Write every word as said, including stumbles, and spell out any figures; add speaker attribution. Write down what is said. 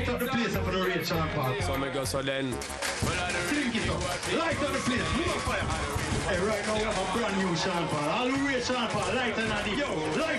Speaker 1: light up the place for the rate, Sean Paul.
Speaker 2: So me go so then.
Speaker 1: Drink it up. Light up the place. Move on fire. Hey, right now we have a brand new Sean Paul. All the rate Sean Paul. Light and the yo. Light